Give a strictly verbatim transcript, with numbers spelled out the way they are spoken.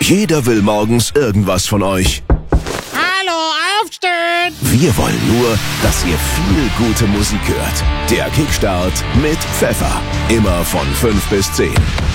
Jeder will morgens irgendwas von euch. Hallo, aufstehen! Wir wollen nur, dass ihr viel gute Musik hört. Der Kickstart mit Pfeffer. Immer von fünf bis zehn.